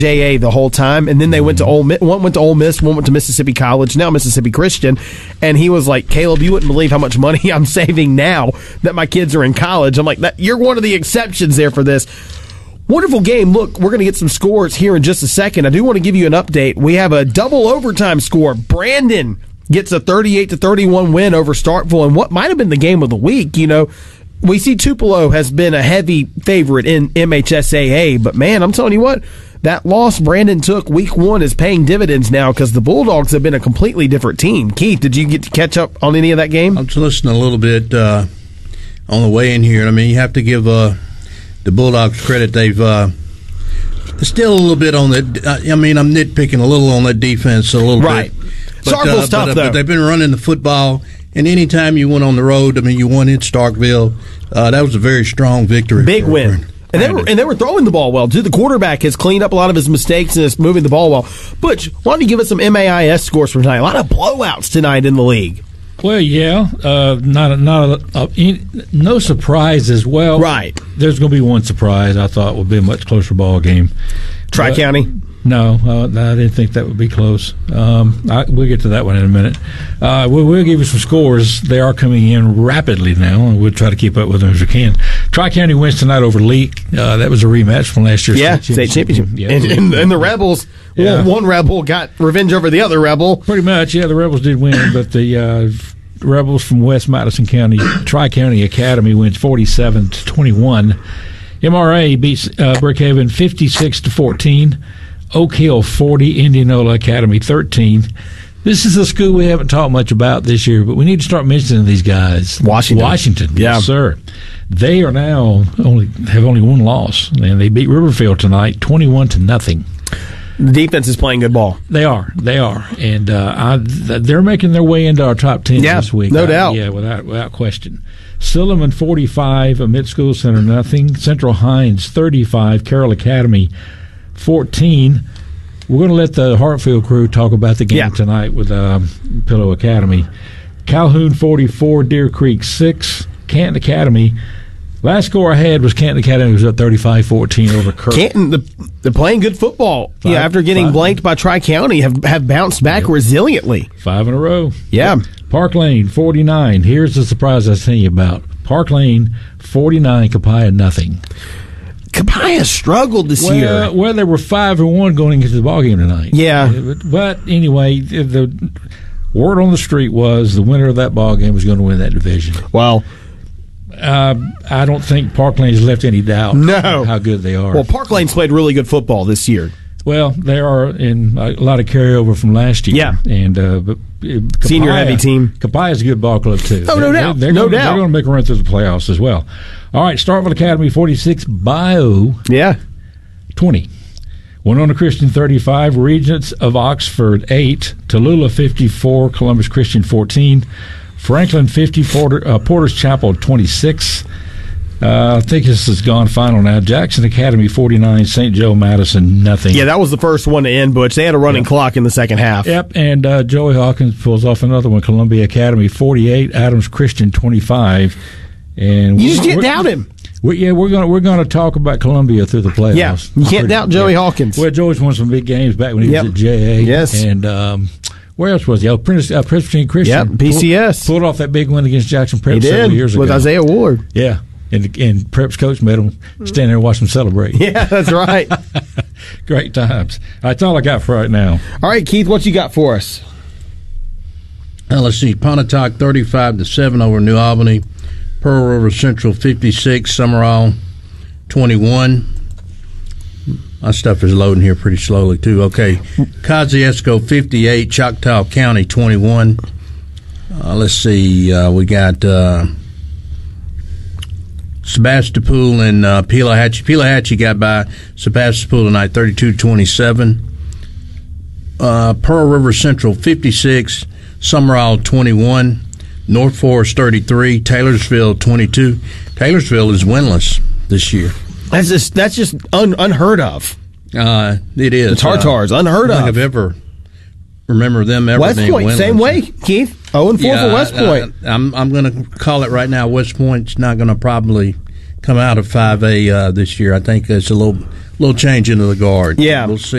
JA the whole time, and then they went to Ole Miss. One went to Ole Miss, one went to Mississippi College, now Mississippi Christian. And he was like, Caleb, you wouldn't believe how much money I'm saving now that my kids are in college. I'm like, you're one of the exceptions there for this. Wonderful game. Look, we're going to get some scores here in just a second. I do want to give you an update. We have a double overtime score. Brandon gets a 38-31 win over Starkville, and what might have been the game of the week. You know, we see Tupelo has been a heavy favorite in MHSAA, but man, I'm telling you what, that loss Brandon took week 1 is paying dividends now because the Bulldogs have been a completely different team. Keith, did you get to catch up on any of that game? I'm just listening a little bit on the way in here. I mean, you have to give the Bulldogs credit. They've still a little bit on that. I mean, I'm nitpicking a little on that defense a little right. bit. Starkville's tough, though. But they've been running the football, and anytime you went on the road, I mean, you won in Starkville. That was a very strong victory. Big win. And they were throwing the ball well, too. The quarterback has cleaned up a lot of his mistakes and is moving the ball well. Butch, why don't you give us some MAIS scores for tonight? A lot of blowouts tonight in the league. Well, yeah, no surprise as well. Right. There's going to be one surprise. I thought would be a much closer ball game. Tri-County? No, I didn't think that would be close. We'll get to that one in a minute. We'll give you some scores. They are coming in rapidly now, and we'll try to keep up with them as we can. Tri-County wins tonight over Leak. That was a rematch from last year's state championship. Yeah. And the Rebels, one Rebel got revenge over the other Rebel. Pretty much, yeah, the Rebels did win, but the Rebels from West Madison County, Tri-County Academy wins 47-21. MRA beats Brookhaven 56-14. Oak Hill 40, Indianola Academy 13. This is a school we haven't talked much about this year, but we need to start mentioning these guys. Washington, yes, sir. They are now have only one loss, and they beat Riverfield tonight 21-0. The defense is playing good ball. They are, and they're making their way into our top 10 this week. No doubt. Yeah, without question. Silliman 45, Mid School Center 0. Central Hines 35, Carroll Academy 14. We're going to let the Hartfield crew talk about the game tonight with Pillow Academy. Calhoun 44, Deer Creek 6, Canton Academy. Last score I had was Canton Academy was up 35-14 over Kirk. Canton, they're playing good football. After getting blanked by Tri-County, have bounced back resiliently. 5 in a row. Yeah. Park Lane 49. Here's the surprise I was telling you about. Park Lane 49, Copiah 0. Copiah struggled this year. Well, they were 5-1 going into the ballgame tonight. Yeah. But anyway, the word on the street was the winner of that ballgame was going to win that division. Well, I don't think Park Lane has left any doubt how good they are. Well, Park Lane's played really good football this year. Well, they are in a lot of carryover from last year. Yeah. And senior heavy team. Copiah's a good ball club, too. Oh, no doubt. They're going to make a run through the playoffs as well. All right, Starkville Academy 46, Bio 20. Winona Christian 35, Regents of Oxford 8, Tallulah 54, Columbus Christian 14, Franklin 50, Porter's Chapel 26. I think this has gone final now. Jackson Academy 49, St. Joe Madison 0. Yeah, that was the first one to end, Butch. They had a running clock in the second half. Yep, and Joey Hawkins pulls off another one. Columbia Academy 48, Adams Christian 25. And you just can't doubt him. We're going to talk about Columbia through the playoffs. Yeah, you can't doubt Joey Hawkins. Well, Joey's won some big games back when he was at JA. Yes, and where else was he? Presbyterian Christian. Yep, PCS pulled off that big win against Jackson Prep several years ago with Isaiah Ward. Yeah, and Prep's coach met him standing there and watched him celebrate. Yeah, that's right. Great times. That's all I got for right now. All right, Keith, what you got for us? Let's see. Pontotoc 35-7 over New Albany. Pearl River Central 56, Summerall 21. My stuff is loading here pretty slowly, too. Okay. Kosciuszko 58, Choctaw County 21. Let's see. We got Sebastopol and Pelahatchie. Pelahatchie got by Sebastopol tonight 32-27. Pearl River Central 56, Summerall 21. North Forest 33, Taylorsville 22. Taylorsville is winless this year. That's just unheard of. It is. The Tartars, unheard of. I don't think I've ever remember them ever West being Point, winless. same way, Keith. 0-4 for West Point. I'm going to call it right now. West Point's not going to probably come out of 5A this year. I think it's a little change into the guard. Yeah. We'll see.